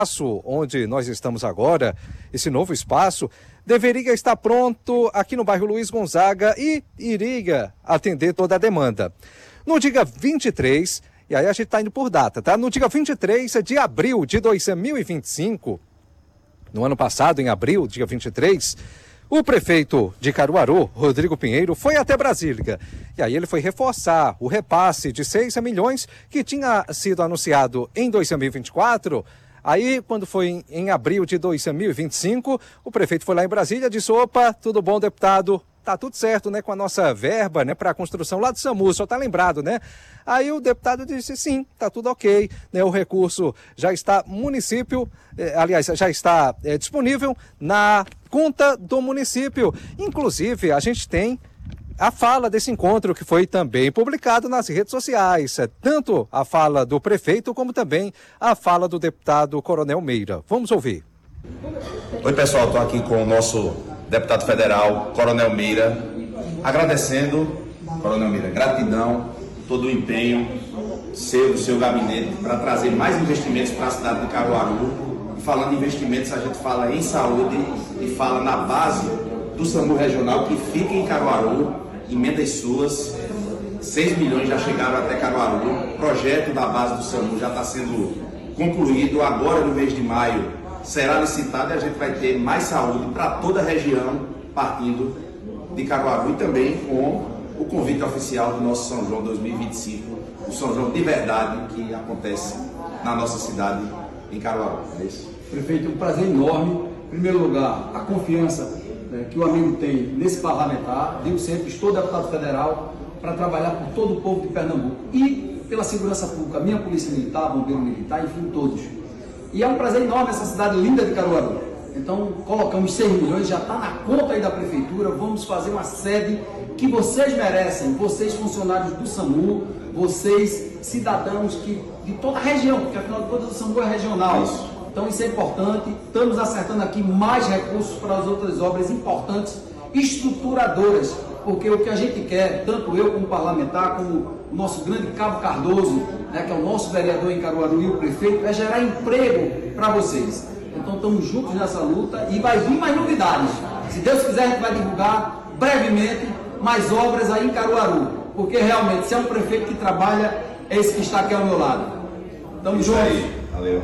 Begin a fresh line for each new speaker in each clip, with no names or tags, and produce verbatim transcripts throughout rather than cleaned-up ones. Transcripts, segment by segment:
espaço onde nós estamos agora, esse novo espaço, deveria estar pronto aqui no bairro Luiz Gonzaga e iria atender toda a demanda. No dia vinte e três, e aí a gente está indo por data, tá? No dia vinte e três de abril de dois mil e vinte e cinco, no ano passado, em abril, dia vinte e três, o prefeito de Caruaru, Rodrigo Pinheiro, foi até Brasília. E aí ele foi reforçar o repasse de seis milhões que tinha sido anunciado em dois mil e vinte e quatro. Aí, quando foi em, em abril de dois mil e vinte e cinco, o prefeito foi lá em Brasília e disse: opa, tudo bom, deputado? Tá tudo certo, né, com a nossa verba, né, para a construção lá do SAMU, só tá lembrado, né? Aí o deputado disse: sim, tá tudo ok, né, o recurso já está município, eh, aliás, já está eh, disponível na conta do município. Inclusive, a gente tem a fala desse encontro que foi também publicado nas redes sociais, tanto a fala do prefeito como também a fala do deputado Coronel Meira. Vamos ouvir.
Oi pessoal, estou aqui com o nosso deputado federal, Coronel Meira, agradecendo, Coronel Meira, gratidão, todo o empenho seu, do seu gabinete para trazer mais investimentos para a cidade de Caruaru. E falando em investimentos, a gente fala em saúde e fala na base do SAMU regional que fica em Caruaru. Emendas suas, seis milhões já chegaram até Caruaru, o projeto da base do SAMU já está sendo concluído, agora no mês de maio será licitado e a gente vai ter mais saúde para toda a região, partindo de Caruaru e também com o convite oficial do nosso São João dois mil e vinte e cinco, o São João de verdade que acontece na nossa cidade, em Caruaru. É isso.
Prefeito, é um prazer enorme, em primeiro lugar, a confiança que o amigo tem nesse parlamentar. Digo sempre, estou deputado federal para trabalhar por todo o povo de Pernambuco e pela segurança pública, minha polícia militar, bombeiro militar, enfim, todos. E é um prazer enorme essa cidade linda de Caruaru. Então, colocamos seis milhões, já está na conta aí da prefeitura, vamos fazer uma sede que vocês merecem, vocês funcionários do SAMU, vocês cidadãos que, de toda a região, porque afinal de contas o SAMU é regional. Isso. Então isso é importante, estamos acertando aqui mais recursos para as outras obras importantes, estruturadoras, porque o que a gente quer, tanto eu como parlamentar, como o nosso grande Cabo Cardoso, né, que é o nosso vereador em Caruaru e o prefeito, é gerar emprego para vocês. Então estamos juntos nessa luta e vai vir mais novidades. Se Deus quiser, a gente vai divulgar brevemente mais obras aí em Caruaru, porque realmente, se é um prefeito que trabalha, é esse que está aqui ao meu lado. Estamos juntos.
Valeu.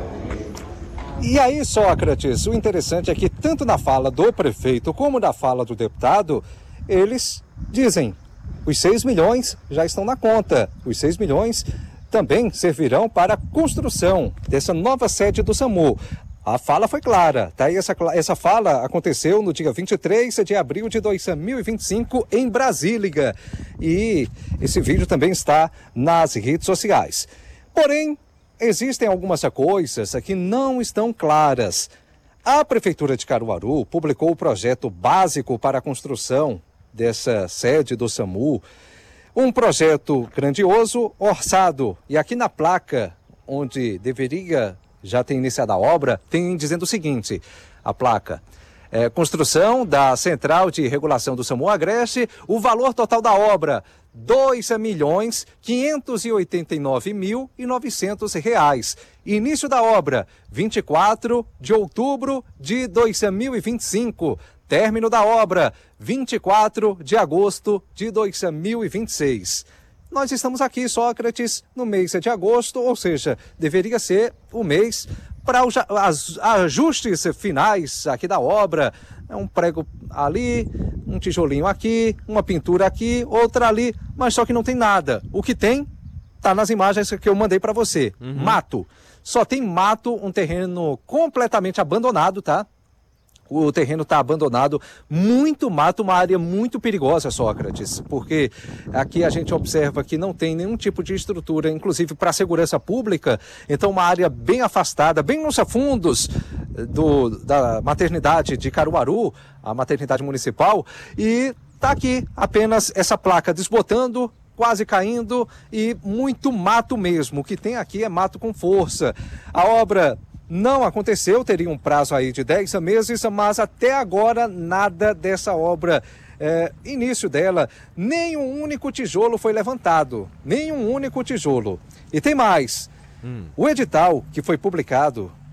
E aí, Sócrates, o interessante é que tanto na fala do prefeito como na fala do deputado, eles dizem: os seis milhões já estão na conta. Os seis milhões também servirão para a construção dessa nova sede do SAMU. A fala foi clara, tá? E essa, essa fala aconteceu no dia vinte e três de abril de dois mil e vinte e cinco em Brasília. E esse vídeo também está nas redes sociais. Porém, existem algumas coisas que não estão claras. A Prefeitura de Caruaru publicou o projeto básico para a construção dessa sede do SAMU. Um projeto grandioso, orçado. E aqui na placa, onde deveria já ter iniciado a obra, tem dizendo o seguinte, a placa: é, construção da Central de Regulação do SAMU Agreste, o valor total da obra, dois milhões quinhentos e oitenta e nove mil e novecentos reais. Início da obra, vinte e quatro de outubro de dois mil e vinte e cinco. Término da obra, vinte e quatro de agosto de dois mil e vinte e seis. Nós estamos aqui, Sócrates, no mês de agosto, ou seja, deveria ser o mês para os ajustes finais aqui da obra. É um prego ali, um tijolinho aqui, uma pintura aqui, outra ali, mas só que não tem nada. O que tem, tá nas imagens que eu mandei para você. Uhum. Mato. Só tem mato, um terreno completamente abandonado, tá? O terreno está abandonado, muito mato, uma área muito perigosa, Sócrates, porque aqui a gente observa que não tem nenhum tipo de estrutura, inclusive para a segurança pública. Então, uma área bem afastada, bem nos fundos do, da maternidade de Caruaru, a maternidade municipal, e está aqui apenas essa placa desbotando, quase caindo, e muito mato mesmo. O que tem aqui é mato com força. A obra não aconteceu, teria um prazo aí de dez meses, mas até agora nada dessa obra, é, início dela, nem um único tijolo foi levantado, nem um único tijolo. E tem mais, hum. o edital que foi publicado